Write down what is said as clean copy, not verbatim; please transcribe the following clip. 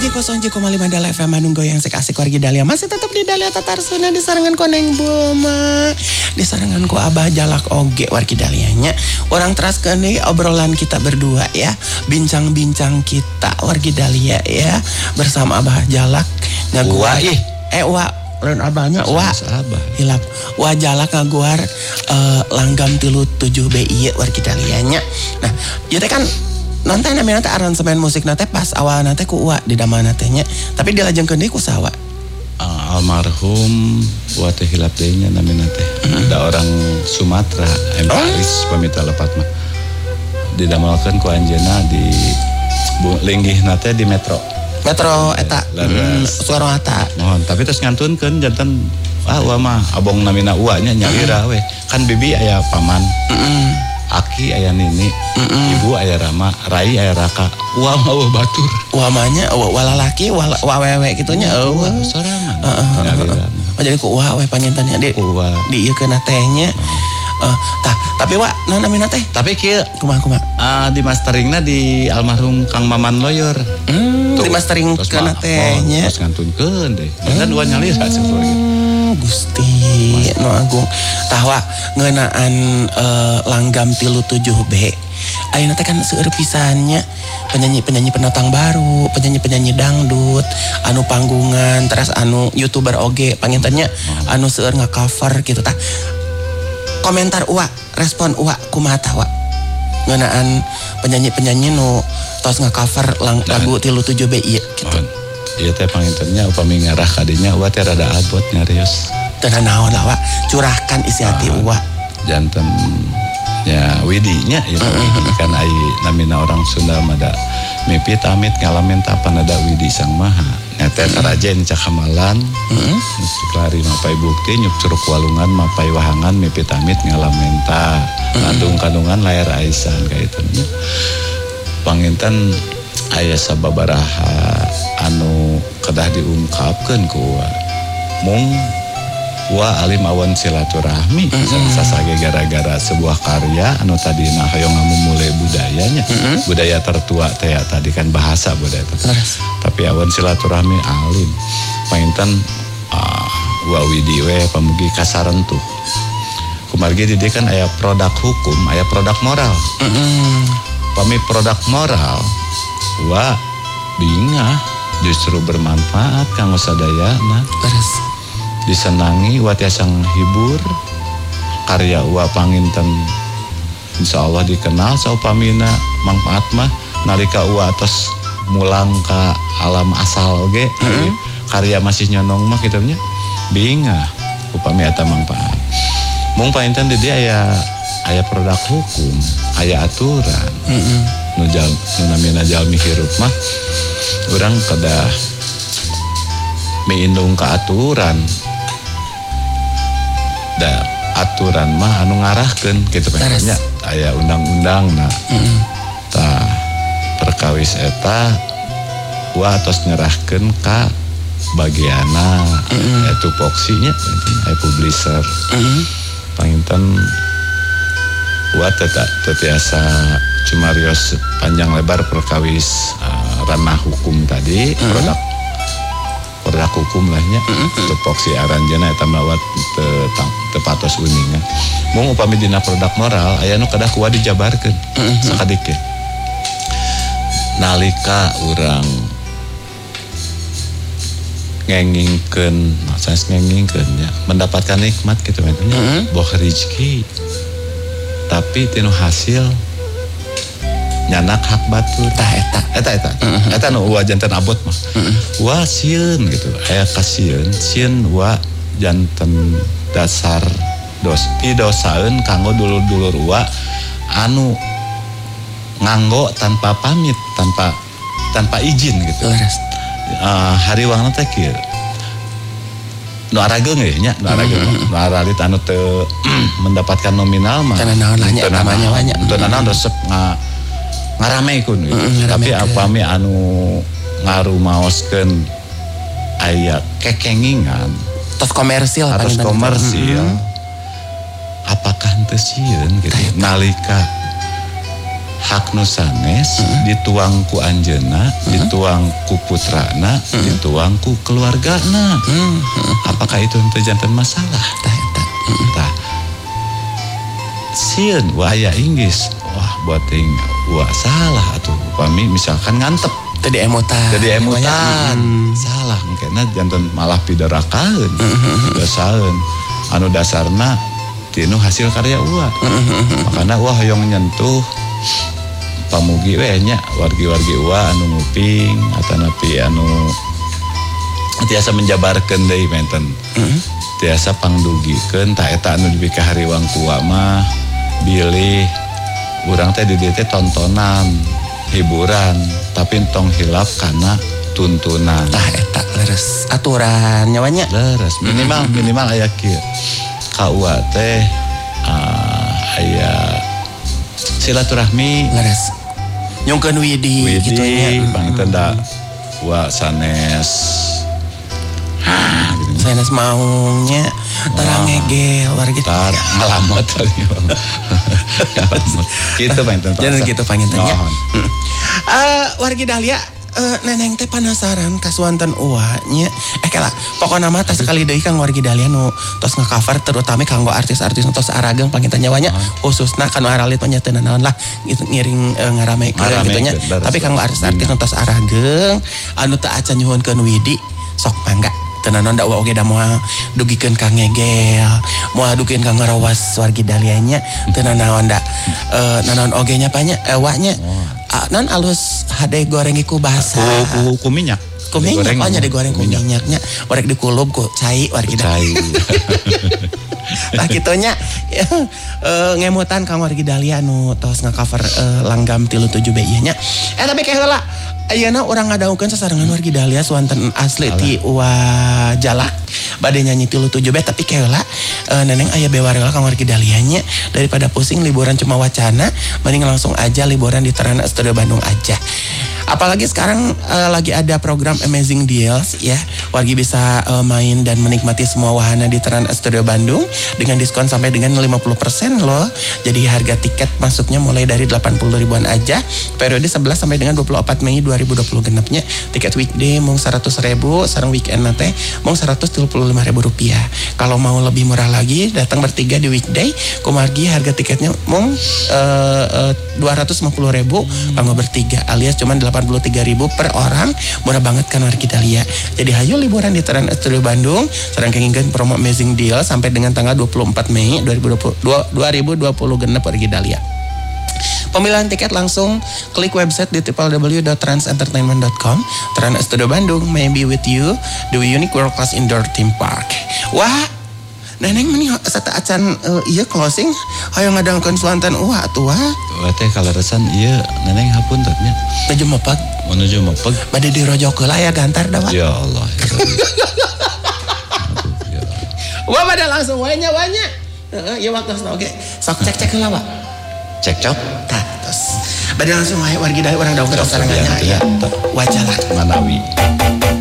107,5 Dahlia FM Bandung Goyang Sek Asik wargi Dahlia. Masih tetap di Dahlia Tatarsuna, di sarangan ku Neng Bulma, di sarangan ku Abah Jalak oge wargi Dahlianya. Orang teraskeun deui obrolan kita berdua ya, bincang-bincang kita wargi Dahlia ya, bersama Abah Jalak ngaguar lain abahnya hilap Jalak ngaguar langgam 37 BI wargi Dahlianya. Nah, ieu teh kan nanti namanya nanti aransemen musik nanti pas awal nanti ku Uwa di dama nantinya, tapi dilajengkeun deui ku saha? Almarhum Uwa teh hilap deui nya namina teh. Ada orang Sumatera, Aris pamita lepat mah. Didamelkeun ku anjeunna di linggih nate di Metro eta Suara Hata. Mohon, tapi terus ngantunkeun janten Uwa mah abong namina Uwa nya nyalira we. Kan bibi aya paman. Aki aya Nini, Ibu aya Rama, Rai aya Raka, Uwa mah batur. Uwa mahnya walalaki, wawewe kitunya eueuh. Sorangan. Jadi ku Uwa we panyentannya di ieu keuna tehnya. Tapi Wak, naon namina teh? Tapi kieu kumaha? Di masteringna di almarhum Kang Maman Loyor. Di mastering keuna tehnya. Terus ngantunkeun deh. Kan dua nyalira cenah. Gusti no agung tahwa ngeunaan langgam 37B. Ayeuna teh kan seueur pisannya penyanyi-penyanyi pendatang baru, penyanyi-penyanyi dangdut, anu panggungan, terus anu YouTuber oge, pangintennya anu seueur nga-cover gitu tah. Komentar Uwa, respon Uwa kumaha tah Wa? Ngeunaan penyanyi-penyanyi nu tos nga-cover lagu 37B ieu gitu. Iya teh pangintennya upami ngarah kadinya Uwa teh rada abot nyarios. Teu naon lah Wa, curahkan isi hati Uwa. Janten ya widinya ya kan ai namina orang Sunda mada mimpi amit ngalamin tapan ada widi sang maha. Nya teh tarajen cakamalan. Kelari mapai bukti nyuk curug walungan mapai wahangan mimpi amit ngalamin ta. Kandung-kandungan layar aisan kaiteunya. Panginten aya sababaraha anu kedah diungkapkeun ku Uwa. Mung Uwa alim awan silaturahmi sasage gara-gara sebuah karya anu tadina hoyong ngamumule budayanya. Budaya tertua teh tadi kan bahasa budaya tertua. Tapi awan silaturahmi alim. Panginten Uwa widi we pamugi kasarentuh. Kumargi di kan aya produk hukum, aya produk moral. Pami produk moral Uwa bingah justru bermanfaat kanggo sadayana. Disenangi Uwa tiasa hibur karya Uwa panginten insyaallah dikenal saupamina manfaat mah nalika Uwa tos mulang ka alam asal ge karya masih nyonong mah kitu nya bingah upami eta manfaat. Mung panginten di dia aya produk hukum, aya aturan. Nu namina jalmi hirup mah urang kedah miindung ka aturan. Da aturan mah anu ngarahkeun kitu pengennya aya undang-undangna. Tah perkawis eta Uwa tos nyerahkeun ka bagiana tupoksinya aya publisher. Panginten Uwa tetiasa cumarios panjang lebar perkawis ranah hukum tadi, produk hukum lahnya. Tupoksi aranjeuna eta mawat tepatos uningan. Mung upami dina produk moral aya nu kedah kuat dijabarkeun sakadike. Nalika urang ngengingkeun ya, mendapatkan nikmat gitu maksudnya boh rezeki. Tapi tinu hasil nyanak hak batur eta nu Uwa janten abot mah. Uwa sieun gitu aya kasieun Uwa janten dasar dosaeun kanggo dulur-dulur Uwa anu nganggo tanpa pamit tanpa izin gitu. Hariwangna teh kieu nu arageung ge nya nu aralit anu teu mendapatkan nominal mah teu naon lah nya namanya banyak teu naon resep ngaramekeun gitu. Tapi apami anu ngarumaoskeun aya kekengingan tos komersil apakah henteu sieun gitu nalika hak nu sanes dituang ku anjeunna, dituang ku putrana, dituang ku keluargana. Apakah itu teu janten masalah? Tah. Sieun waya Inggris. Wah, buat ting wah salah atuh. Upami misalkan ngantep tadi emutan. Salah mungkinna janten malah pidarakaeun. Dosaeun. Anu dasarna tinu hasil karya ulah. Makana ulah hoyong nyentuh pamugi we nya wargi-wargi ulah anu nguping atanapi anu tiasa menjabarkeun deui menten. Tiasa pangdugikeun ta eta anu dipikah hariwang kua mah bilih urang teh di dieu teh tontonan, hiburan, tapi tong hilap kana tuntunan. Tah eta leres aturan nyawanya. Leres minimal aya kieu. Ka ua teh aya silaturahmi leres. Nyongkeun widi gitu nya. Bangten da ua sanes. Sanes maunya tarang ngegel wargi tar ngalamot tadi. Kitu bangten. Jangan gitu pangintennya. Wargi Dahlia neneng teh penasaran kasuanten uanya kala pokona mah teh sekali deui kang wargi Dahlia nu tos nge-cover terutama kanggo artis-artis nu tos arageng panginten nyawanya khususna kanu aralit nya teu naon lah gitu ngiring ngaramekeun gitu nya tapi kanggo artis-artis nu tos arageng anu teu acan nyuhunkeun widi sok mangga teu naon da oge da moal dugikeun ka ngegel moal dugikeun ka ngarawas wargi Dahlia nya teu naon da naon oge nya panya ewanya non alus hade goreng ku bahasa ku minyak ku minyak nya digoreng ku minyaknya orek dikulub ku cai wargi Dahlia tah kitu nya ngemutan kang wargi Dahlia nu tos ngacover langgam 37 B ieu nya tapi kaheula ayeuna urang ngadaungkeun sasarengan wargi Dahlia swanten asli ti Jalak bade nyanyi 37 B tapi kaheula neneng aya bewarela kang wargi Dahlia nya daripada pusing liburan cuma wacana mending langsung aja liburan di Trans Studio Bandung aja. Apalagi sekarang lagi ada program Amazing Deals ya. Wargi bisa main dan menikmati semua wahana di Trans Studio Bandung dengan diskon sampai dengan 50% loh. Jadi harga tiket masuknya mulai dari 80 ribuan aja. Periode 11 sampai dengan 24 Mei 2020 genepnya. Tiket weekday mung 100 ribu, sareng weekend nate mung 135 ribu rupiah. Kalau mau lebih murah lagi datang bertiga di weekday, kumargi harga tiketnya mung 250 ribu kanggo bertiga alias cuman 83.000 per orang, murah banget kan wargi Dahlia. Jadi hayu liburan di Trans Studio Bandung, sareng kengingkeun promo Amazing Deal sampai dengan tanggal 24 Mei 2020 genep wargi Dahlia. Pemilihan tiket langsung klik website di www.transentertainment.com. Trans Studio Bandung may be with you the unique world class indoor theme park. Wah, neneng meni sata acan ieu closing hayang ngadangkeun suanten atuh teh kaleresan ieu neneng hapunten nya menuju mepeg bade dirojokeun aya gantar da ya Allah wah bade langsung we nya ieu waktosna oge sok cek heula wa cekcok tah tos bade langsung we wargi Dahlia urang daungkeun sarangannya ya wajalah Manawi.